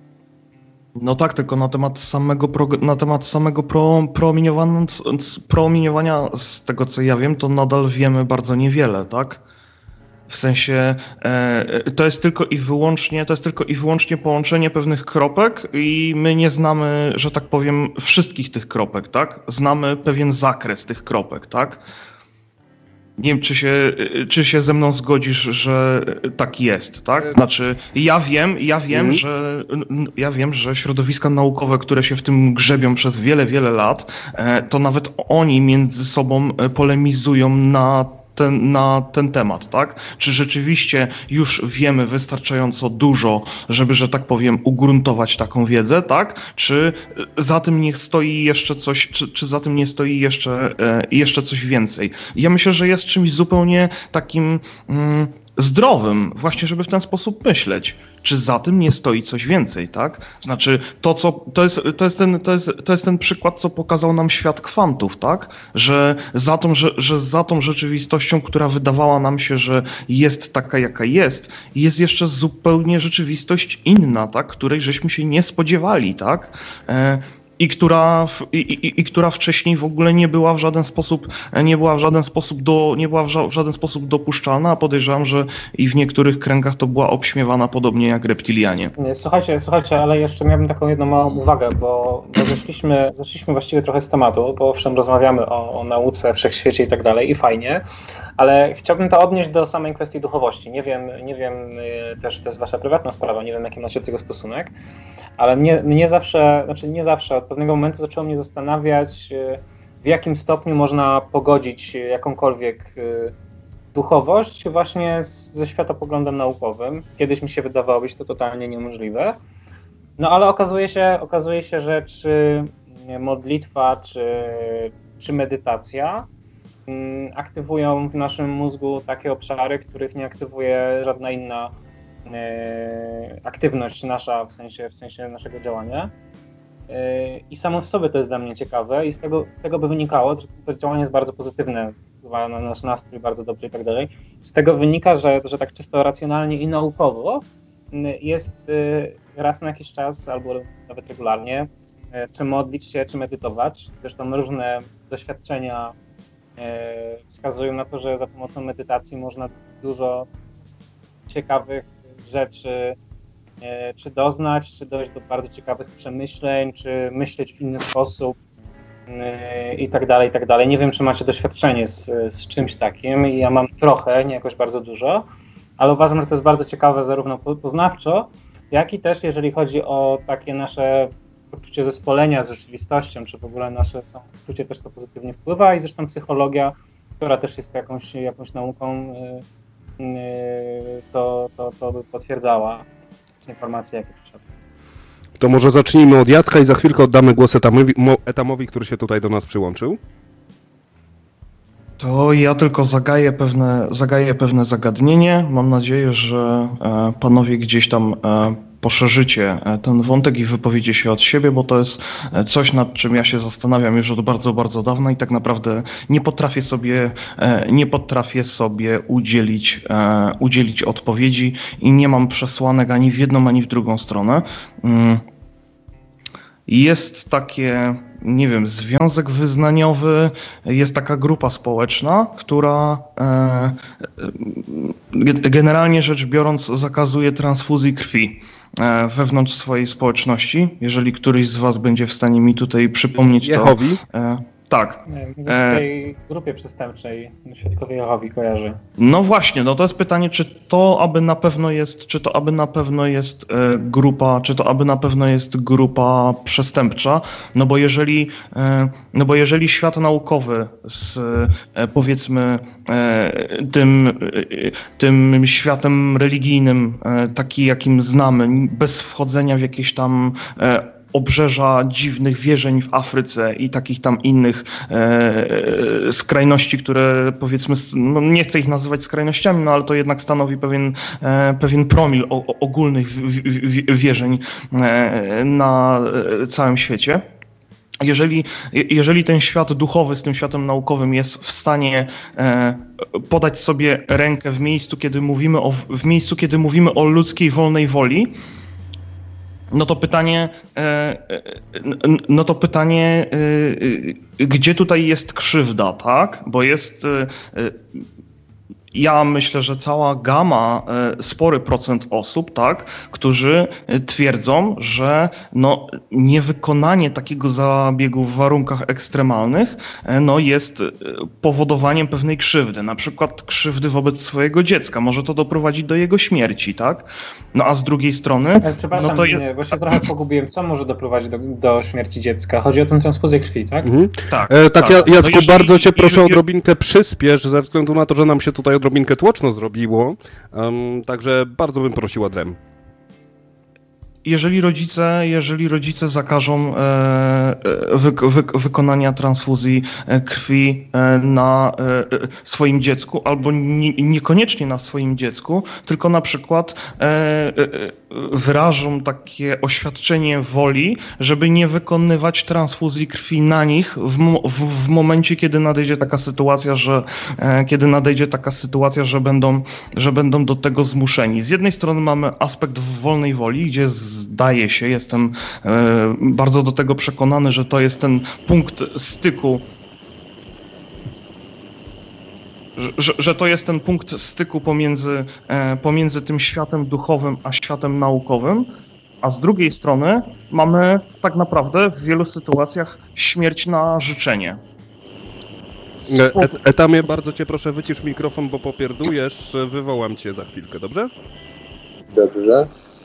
Speaker 4: No tak, tylko na temat samego, pro, na temat samego pro, promieniowania, promieniowania, z tego co ja wiem, to nadal wiemy bardzo niewiele, tak? W sensie e, to jest tylko i wyłącznie, to jest tylko i wyłącznie połączenie pewnych kropek i my nie znamy, że tak powiem, wszystkich tych kropek, tak? Znamy pewien zakres tych kropek, tak? Nie wiem, czy się, czy się ze mną zgodzisz, że tak jest, tak? Znaczy, ja wiem, ja wiem, mm. że ja wiem, że środowiska naukowe, które się w tym grzebią przez wiele, wiele lat, to nawet oni między sobą polemizują na Ten, na ten temat, tak? Czy rzeczywiście już wiemy wystarczająco dużo, żeby, że tak powiem, ugruntować taką wiedzę, tak? Czy za tym nie stoi jeszcze coś, czy, czy za tym nie stoi jeszcze, e, jeszcze coś więcej? Ja myślę, że jest czymś zupełnie takim mm, zdrowym, właśnie żeby w ten sposób myśleć. Czy za tym nie stoi coś więcej, tak? Znaczy, to, co, to, jest, to, jest ten, to, jest, to jest ten przykład, co pokazał nam świat kwantów, tak? Że za tą, że, że za tą rzeczywistością, która wydawała nam się, że jest taka, jaka jest, jest jeszcze zupełnie rzeczywistość inna, tak? Której żeśmy się nie spodziewali, tak? E, I która, w, i, i, i która wcześniej w ogóle nie była w żaden sposób, nie była w żaden sposób, do, nie była w, ża, w żaden sposób dopuszczalna, a podejrzewam, że i w niektórych kręgach to była obśmiewana podobnie jak reptilianie.
Speaker 2: Słuchajcie, słuchajcie, ale jeszcze miałbym taką jedną małą uwagę, bo, bo zeszliśmy, zeszliśmy właściwie trochę z tematu, bo owszem wszechświecie o, o nauce, wszechświecie i tak dalej i fajnie, ale chciałbym to odnieść do samej kwestii duchowości. Nie wiem, nie wiem, też to jest wasza prywatna sprawa, nie wiem jaki macie do tego stosunek, ale mnie, mnie zawsze, znaczy nie zawsze, od pewnego momentu zaczęło mnie zastanawiać, w jakim stopniu można pogodzić jakąkolwiek duchowość właśnie ze światopoglądem naukowym. Kiedyś mi się wydawało być to totalnie niemożliwe. No ale okazuje się, okazuje się, że czy modlitwa, czy, czy medytacja aktywują w naszym mózgu takie obszary, których nie aktywuje żadna inna aktywność nasza, w sensie, w sensie naszego działania. I samo w sobie to jest dla mnie ciekawe i z tego, z tego by wynikało, że to działanie jest bardzo pozytywne, wpływa na nasz nastrój bardzo dobrze i tak dalej. Z tego wynika, że, że tak czysto racjonalnie i naukowo jest raz na jakiś czas, albo nawet regularnie, czy modlić się, czy medytować. Zresztą różne doświadczenia wskazują na to, że za pomocą medytacji można dużo ciekawych rzeczy czy doznać, czy dojść do bardzo ciekawych przemyśleń, czy myśleć w inny sposób i tak dalej, i tak dalej. Nie wiem, czy macie doświadczenie z, z czymś takim. Ja mam trochę, nie jakoś bardzo dużo, ale uważam, że to jest bardzo ciekawe zarówno poznawczo, jak i też jeżeli chodzi o takie nasze poczucie zespolenia z rzeczywistością, czy w ogóle nasze samopoczucie też to pozytywnie wpływa i zresztą psychologia która też jest jakąś, jakąś nauką, to, to, to potwierdzała informacje, jakie przyszedły.
Speaker 3: To może zacznijmy od Jacka i za chwilkę oddamy głos Etamowi, Etamowi, który się tutaj do nas przyłączył.
Speaker 4: To ja tylko zagaję pewne, zagaję pewne zagadnienie. Mam nadzieję, że panowie gdzieś tam poszerzycie ten wątek i wypowiecie się od siebie, bo to jest coś, nad czym ja się zastanawiam już od bardzo, bardzo dawna i tak naprawdę nie potrafię sobie, nie potrafię sobie udzielić, udzielić odpowiedzi i nie mam przesłanek ani w jedną, ani w drugą stronę. Jest takie, nie wiem, związek wyznaniowy, jest taka grupa społeczna, która e, generalnie rzecz biorąc zakazuje transfuzji krwi e, wewnątrz swojej społeczności. Jeżeli któryś z was będzie w stanie mi tutaj przypomnieć
Speaker 3: Jehowi?
Speaker 4: to... E, tak.
Speaker 2: Nie, w tej grupie przestępczej Świadkowie Jehowi kojarzy.
Speaker 4: No właśnie, no to jest pytanie, czy to aby na pewno jest, czy to aby na pewno jest e, grupa, czy to aby na pewno jest grupa przestępcza, no bo jeżeli, e, no bo jeżeli świat naukowy z e, powiedzmy e, tym, e, tym światem religijnym, e, taki jakim znamy, bez wchodzenia w jakieś tam e, obrzeża dziwnych wierzeń w Afryce i takich tam innych e, skrajności, które powiedzmy, no nie chcę ich nazywać skrajnościami, no ale to jednak stanowi pewien, e, pewien promil o, o ogólnych w, w, w, wierzeń e, na całym świecie. Jeżeli, jeżeli ten świat duchowy z tym światem naukowym jest w stanie e, podać sobie rękę w miejscu, kiedy mówimy o, w miejscu, kiedy mówimy o ludzkiej wolnej woli, No to pytanie, no to pytanie, gdzie tutaj jest krzywda, tak? Bo jest, ja myślę, że cała gama, spory procent osób, tak, którzy twierdzą, że no, niewykonanie takiego zabiegu w warunkach ekstremalnych no, jest powodowaniem pewnej krzywdy, na przykład krzywdy wobec swojego dziecka. Może to doprowadzić do jego śmierci, tak? No a z drugiej strony...
Speaker 2: Ale przepraszam,
Speaker 4: no to
Speaker 2: nie, bo się trochę pogubiłem. Co może doprowadzić do, do śmierci dziecka? Chodzi o tę transfuzję krwi, tak?
Speaker 3: Mhm.
Speaker 4: Tak,
Speaker 3: e, tak,
Speaker 4: tak.
Speaker 3: Jacku,
Speaker 4: no jeżeli,
Speaker 3: bardzo cię proszę
Speaker 4: jeżeli...
Speaker 3: o odrobinkę przyspiesz, ze względu na to, że nam się tutaj odrobinkę tłoczno zrobiło, um, także bardzo bym prosił o drem.
Speaker 4: Jeżeli rodzice, jeżeli rodzice zakażą e, wy, wy, wykonania transfuzji krwi na e, swoim dziecku, albo nie, niekoniecznie na swoim dziecku, tylko na przykład e, wyrażą takie oświadczenie woli, żeby nie wykonywać transfuzji krwi na nich w, w, w momencie, kiedy nadejdzie taka sytuacja, że e, kiedy nadejdzie taka sytuacja, że będą, że będą do tego zmuszeni. Z jednej strony mamy aspekt wolnej woli, gdzie zdaje się, jestem e, bardzo do tego przekonany, że to jest ten punkt styku, że, że to jest ten punkt styku pomiędzy, e, pomiędzy tym światem duchowym a światem naukowym, a z drugiej strony mamy tak naprawdę w wielu sytuacjach śmierć na życzenie.
Speaker 3: E, Etamie, bardzo cię proszę, wycisz mikrofon, bo popierdujesz, wywołam cię za chwilkę, dobrze?
Speaker 5: Dobrze.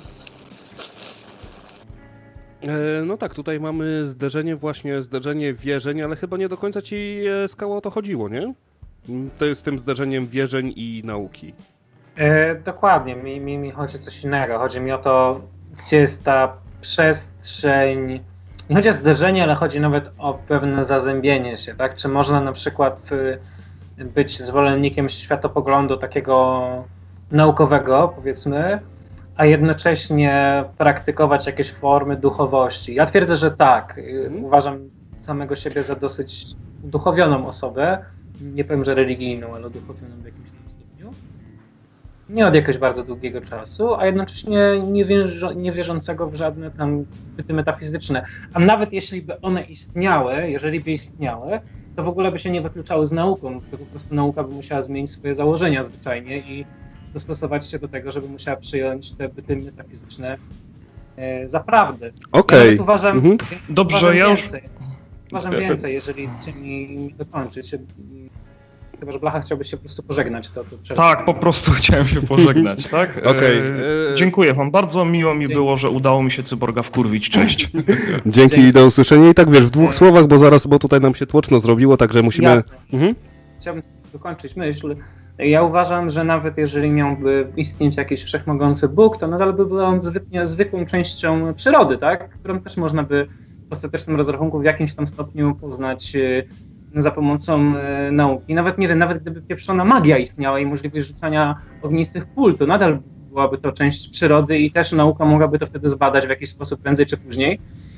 Speaker 3: No tak, tutaj mamy zderzenie właśnie, zderzenie wierzeń, ale chyba nie do końca ci, Skała, o to chodziło, nie? To jest tym zderzeniem wierzeń i nauki.
Speaker 2: E, dokładnie, mi, mi, mi chodzi o coś innego. Chodzi mi o to, gdzie jest ta przestrzeń. Nie chodzi o zderzenie, ale chodzi nawet o pewne zazębienie się, tak? Czy można na przykład y, być zwolennikiem światopoglądu takiego naukowego, powiedzmy, a jednocześnie praktykować jakieś formy duchowości? Ja twierdzę, że tak.
Speaker 3: Mhm.
Speaker 2: Uważam samego siebie za dosyć uduchowioną osobę. Nie powiem, że religijną, ale uduchowioną w jakimś tam stopniu. Nie od jakiegoś bardzo długiego czasu, a jednocześnie nie, wierzą, nie wierzącego w żadne tam byty metafizyczne. A nawet jeśli by one istniały, jeżeli by istniały, to w ogóle by się nie wykluczały z nauką, to po prostu nauka by musiała zmienić swoje założenia zwyczajnie i dostosować się do tego, żeby musiała przyjąć te byty metafizyczne e, za prawdę.
Speaker 3: Okej.
Speaker 2: Ja uważam,
Speaker 3: mhm.
Speaker 4: Dobrze,
Speaker 2: uważam
Speaker 4: ja już...
Speaker 2: więcej. Uważam więcej, jeżeli cię mi, mi dokończyć. Chyba, że Blacha chciałbyś się po prostu pożegnać. To, to
Speaker 4: tak, po prostu chciałem się pożegnać, tak?
Speaker 3: Okej.
Speaker 4: E, dziękuję wam bardzo, miło mi Dzięki. było, że udało mi się cyborga wkurwić, cześć.
Speaker 3: Dzięki i do usłyszenia. I tak wiesz, w dwóch słowach, bo zaraz, bo tutaj nam się tłoczno zrobiło, także musimy...
Speaker 2: Jasne.
Speaker 3: Mhm.
Speaker 2: Chciałbym dokończyć myśl. Ja uważam, że nawet jeżeli miałby istnieć jakiś wszechmogący Bóg, to nadal by był on zwykle, zwykłą częścią przyrody, tak? Którą też można by w ostatecznym rozrachunku w jakimś tam stopniu poznać za pomocą nauki. Nawet nie wiem, nawet gdyby pieprzona magia istniała i możliwość rzucania ognistych kul, to nadal byłaby to część przyrody i też nauka mogłaby to wtedy zbadać w jakiś sposób prędzej czy później.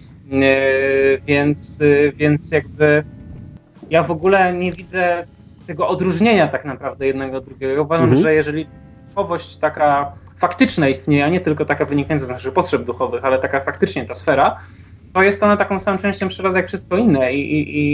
Speaker 2: Więc, więc jakby ja w ogóle nie widzę tego odróżnienia tak naprawdę jednego od drugiego. Uważam, mhm. że jeżeli duchowość taka faktyczna istnieje, a nie tylko taka wynikająca z naszych potrzeb duchowych, ale taka faktycznie ta sfera, to jest ona taką samą częścią przyrody jak wszystko inne i, i,